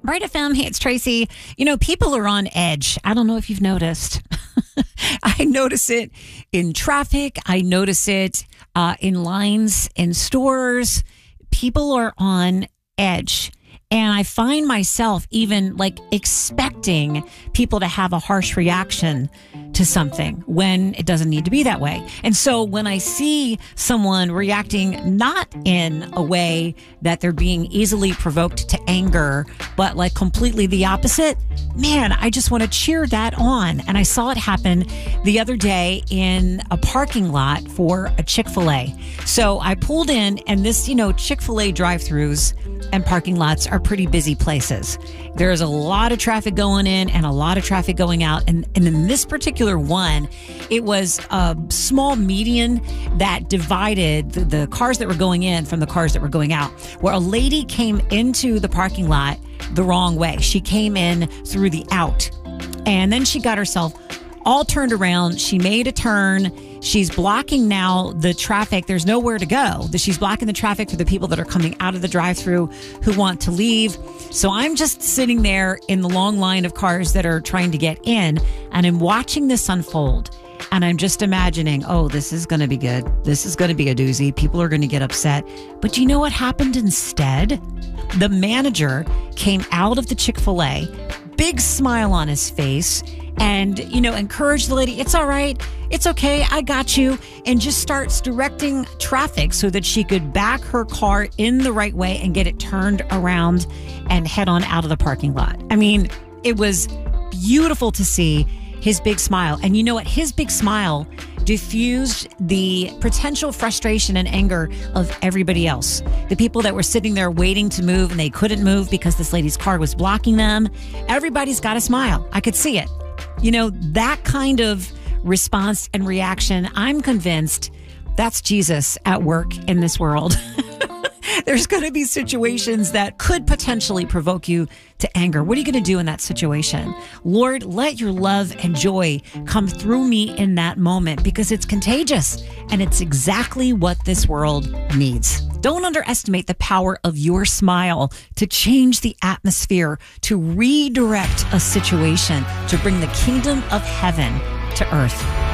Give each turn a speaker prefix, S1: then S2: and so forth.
S1: Bright FM, hey, it's Tracy. You know, people are on edge. I don't know if you've noticed. I notice it in traffic. I notice it in lines in stores. People are on edge. And I find myself even like expecting people to have a harsh reaction to something when it doesn't need to be that way. And so when I see someone reacting not in a way that they're being easily provoked to anger, but like completely the opposite, man, I just want to cheer that on. And I saw it happen the other day in a parking lot for a Chick-fil-A. So I pulled in, and this, Chick-fil-A drive-thrus and parking lots are pretty busy places. There's a lot of traffic going in and a lot of traffic going out. And in this particular one, it was a small median that divided the cars that were going in from the cars that were going out, where a lady came into the parking lot the wrong way. She came in through the out, and then she got herself all turned around. She made a turn. She's blocking now the traffic. There's nowhere to go. She's blocking the traffic for the people that are coming out of the drive-thru who want to leave. So I'm just sitting there in the long line of cars that are trying to get in, and I'm watching this unfold. And I'm just imagining, oh, this is going to be good. This is going to be a doozy. People are going to get upset. But do you know what happened instead? The manager came out of the Chick-fil-A, big smile on his face, and, encouraged the lady. It's all right. It's okay. I got you. And just starts directing traffic so that she could back her car in the right way and get it turned around and head on out of the parking lot. I mean, it was beautiful to see his big smile. And you know what? His big smile diffused the potential frustration and anger of everybody else. The people that were sitting there waiting to move and they couldn't move because this lady's car was blocking them. Everybody's got a smile. I could see it. That kind of response and reaction, I'm convinced that's Jesus at work in this world. There's going to be situations that could potentially provoke you to anger. What are you going to do in that situation? Lord, let your love and joy come through me in that moment, because it's contagious and it's exactly what this world needs. Don't underestimate the power of your smile to change the atmosphere, to redirect a situation, to bring the kingdom of heaven to earth.